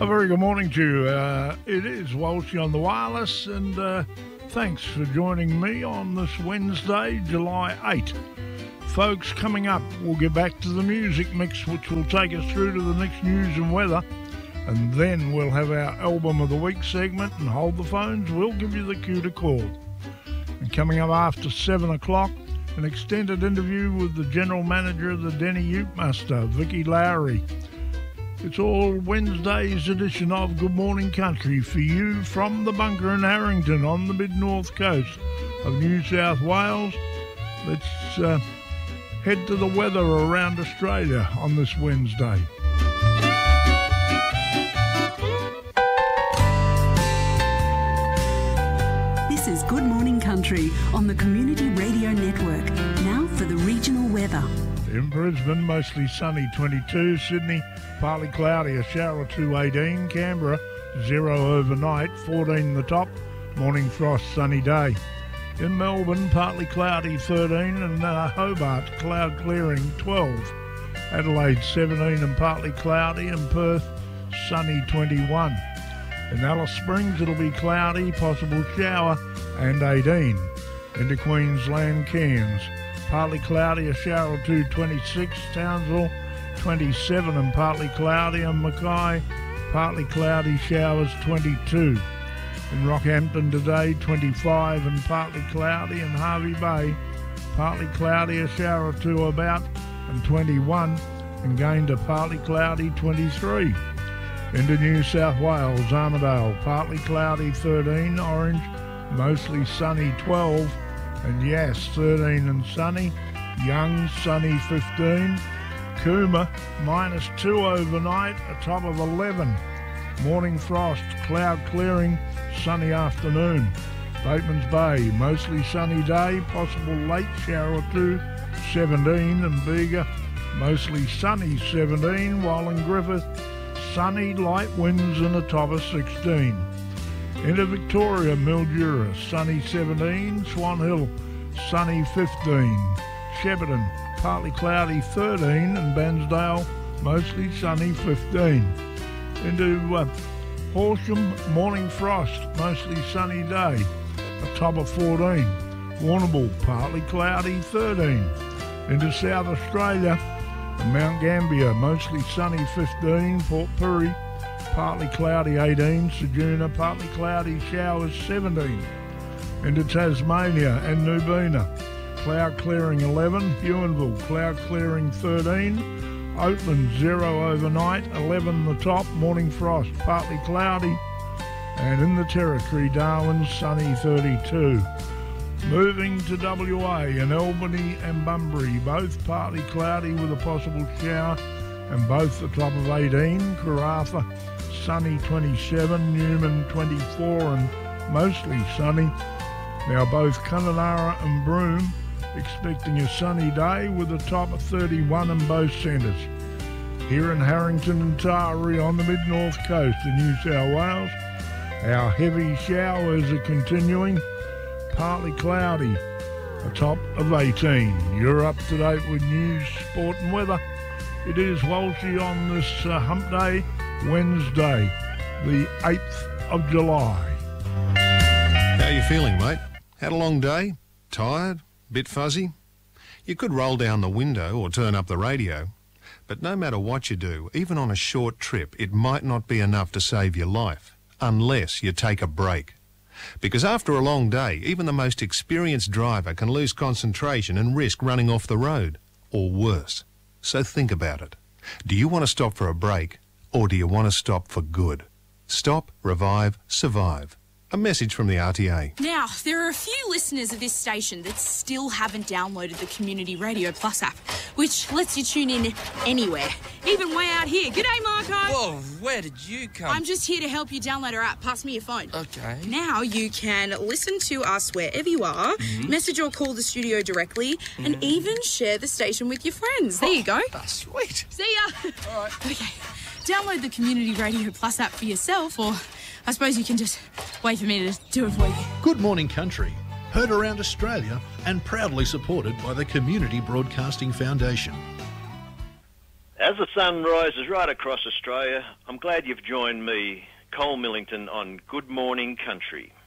very good morning to you. It is Walshy on the wireless, and thanks for joining me on this Wednesday, July 8. Folks, coming up, we'll get back to the music mix, which will take us through to the next news and weather, and then we'll have our Album of the Week segment, and hold the phones, we'll give you the cue to call. And coming up after 7 o'clock, an extended interview with the General Manager of the Denny Ute Muster, Vicky Lowry. It's all Wednesday's edition of Good Morning Country for you from the bunker in Harrington on the mid-north coast of New South Wales. Let's head to the weather around Australia on this Wednesday. This is Good Morning Country on the Community Radio Network. Now for the regional weather. In Brisbane, mostly sunny, 22. Sydney, partly cloudy, a shower or two, 18. Canberra, 0 overnight, 14 the top. Morning frost, sunny day. In Melbourne, partly cloudy, 13. And Hobart, cloud clearing, 12. Adelaide, 17 and partly cloudy. And Perth, sunny, 21. In Alice Springs, it'll be cloudy, possible shower, and 18. Into Queensland, Cairns, partly cloudy, a shower or two, 26. Townsville, 27 and partly cloudy. And Mackay, partly cloudy, showers, 22. In Rockhampton today, 25 and partly cloudy. And Hervey Bay, partly cloudy, a shower or two about, and 21. And Gayndah, partly cloudy, 23. Into New South Wales, Armidale, partly cloudy, 13. Orange, mostly sunny, 12. And Yass, 13 and sunny. Young, sunny, 15. Cooma, -2 overnight, a top of 11. Morning frost, cloud clearing, sunny afternoon. Bateman's Bay, mostly sunny day, possible late shower or two, 17. And Bega, mostly sunny, 17. While in Griffith, sunny, light winds and a top of 16. Into Victoria, Mildura, sunny, 17. Swan Hill, sunny, 15. Shepparton, partly cloudy, 13. And Bairnsdale, mostly sunny, 15. Into Horsham, morning frost, mostly sunny day, a top of 14. Warrnambool, partly cloudy, 13. Into South Australia, Mount Gambier, mostly sunny, 15. Port Pirie, partly cloudy, 18. Ceduna, partly cloudy, showers, 17. Into Tasmania and Nubina, cloud clearing, 11. Huonville, cloud clearing, 13. Oatland, 0 overnight, 11 the top. Morning frost, partly cloudy. And in the Territory, Darwin, sunny, 32. Moving to WA and Albany and Bunbury, both partly cloudy with a possible shower, and both the top of 18. Karratha, sunny, 27. Newman, 24 and mostly sunny. Now both Kununurra and Broome expecting a sunny day with a top of 31 in both centres. Here in Harrington and Taree on the mid-north coast of New South Wales, our heavy showers are continuing, partly cloudy, a top of 18. You're up to date with news, sport and weather. It is Walshy on this hump day, Wednesday, the 8th of July. How are you feeling, mate? Had a long day? Tired? Bit fuzzy? You could roll down the window or turn up the radio. But no matter what you do, even on a short trip, it might not be enough to save your life, unless you take a break. Because after a long day, even the most experienced driver can lose concentration and risk running off the road, or worse. So think about it. Do you want to stop for a break, or do you want to stop for good? Stop, revive, survive. A message from the RTA. Now, there are a few listeners of this station that still haven't downloaded the Community Radio Plus app, which lets you tune in anywhere, even way out here. G'day, Marco. Whoa, where did you come? I'm just here to help you download our app. Pass me your phone. Okay. Now you can listen to us wherever you are, message or call the studio directly, and even share the station with your friends. There you go. That's sweet. See ya. All right. Okay. Download the Community Radio Plus app for yourself, or I suppose you can just wait for me to do it for you. Good Morning Country, heard around Australia and proudly supported by the Community Broadcasting Foundation. As the sun rises right across Australia, I'm glad you've joined me, Cole Millington, on Good Morning Country.